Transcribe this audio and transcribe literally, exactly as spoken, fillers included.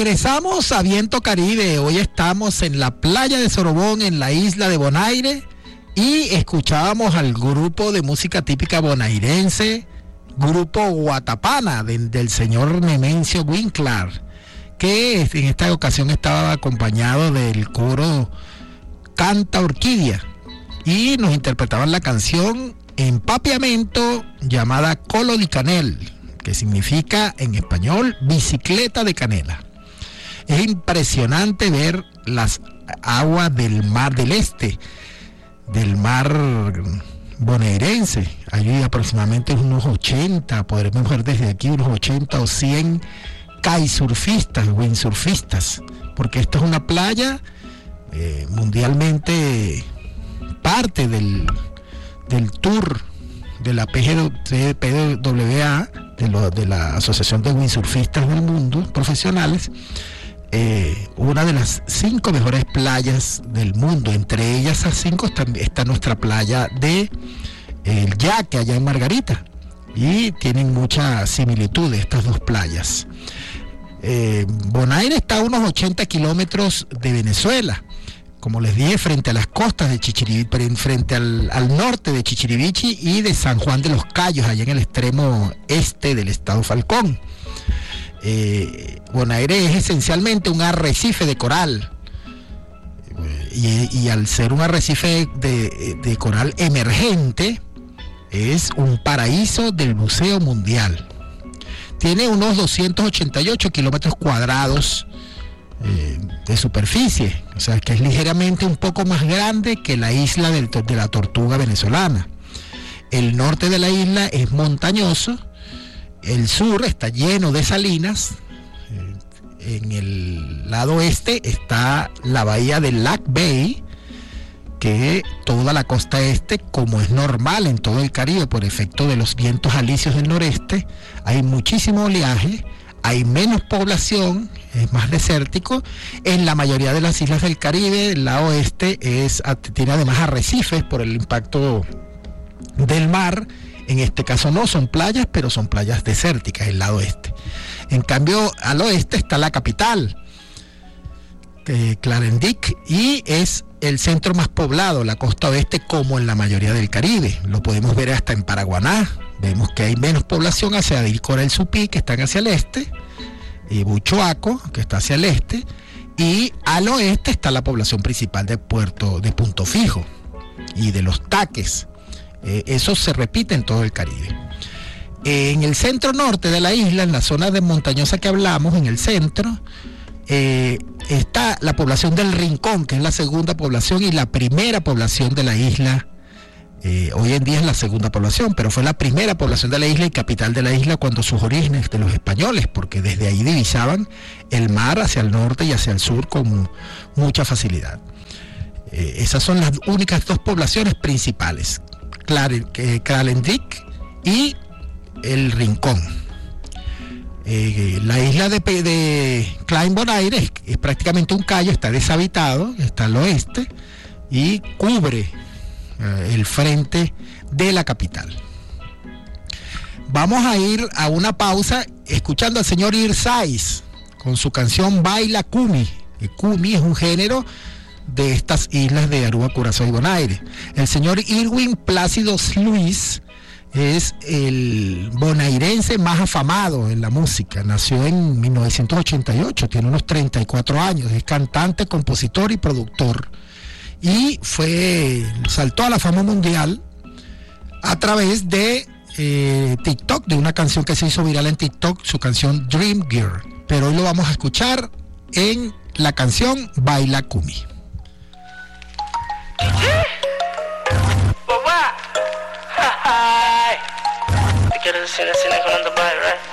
regresamos a Viento Caribe. Hoy estamos en la playa de Sorobón, en la isla de Bonaire, y escuchábamos al grupo de música típica bonairense, grupo Guatapana, de, del señor Nemencio Winkler, que en esta ocasión estaba acompañado del coro Canta Orquídea, y nos interpretaban la canción en papiamento llamada Colo di Canel, que significa en español bicicleta de canela. Es impresionante ver las aguas del mar del este, del mar bonairense. Hay aproximadamente unos ochenta, podremos ver desde aquí unos ochenta o cien kitesurfistas, windsurfistas, porque esta es una playa eh, mundialmente parte del, del tour de la P W A, de, lo, de la Asociación de Windsurfistas del Mundo Profesionales, eh, una de las cinco mejores playas del mundo. Entre ellas, esas cinco, está, está nuestra playa de El Yaque, allá en Margarita, y tienen mucha similitud estas dos playas. Eh, Bonaire está a unos ochenta kilómetros de Venezuela, como les dije, frente a las costas de Chichiriviche, frente al, al norte de Chichiriviche y de San Juan de los Cayos, allá en el extremo este del estado Falcón. Eh, Bonaire es esencialmente un arrecife de coral, y, y al ser un arrecife de, de coral emergente, es un paraíso del buceo mundial. Tiene unos doscientos ochenta y ocho kilómetros cuadrados Eh, de superficie, o sea que es ligeramente un poco más grande que la isla del, de la Tortuga venezolana. El norte de la isla es montañoso, el sur está lleno de salinas, eh, en el lado este está la bahía de Lac Bay, que toda la costa este, como es normal en todo el Caribe por efecto de los vientos alisios del noreste, hay muchísimo oleaje, hay menos población, es más desértico. En la mayoría de las islas del Caribe, el lado oeste es, tiene además arrecifes por el impacto del mar. En este caso no son playas, pero son playas desérticas, el lado este. En cambio, al oeste está la capital, eh, Clarendic, y es el centro más poblado, la costa oeste, como en la mayoría del Caribe. Lo podemos ver hasta en Paraguaná. Vemos que hay menos población hacia Dilcora del Supí, que están hacia el este, y Buchoaco, que está hacia el este, y al oeste está la población principal de Puerto de Punto Fijo y de Los Taques. Eh, eso se repite en todo el Caribe. Eh, en el centro norte de la isla, en la zona de montañosa que hablamos, en el centro, eh, está la población del Rincón, que es la segunda población y la primera población de la isla. Eh, hoy en día es la segunda población, pero fue la primera población de la isla y capital de la isla cuando sus orígenes de los españoles, porque desde ahí divisaban el mar hacia el norte y hacia el sur con mucha facilidad. Eh, esas son las únicas dos poblaciones principales, Clarendic y el Rincón. Eh, la isla de, de Klein Bonaire es, es prácticamente un cayo, está deshabitado, está al oeste y cubre el frente de la capital. Vamos a ir a una pausa escuchando al señor Irsais con su canción Baila Cumi. El Cumi es un género de estas islas de Aruba, Curazao y Bonaire. El señor Irwin Plácido Luis es el bonairense más afamado en la música. Nació en mil novecientos ochenta y ocho, tiene unos treinta y cuatro años, es cantante, compositor y productor. Y fue, saltó a la fama mundial a través de eh, TikTok, de una canción que se hizo viral en TikTok, su canción Dream Girl. Pero hoy lo vamos a escuchar en la canción Baila Cumi. Te quiero decir así con the body, right?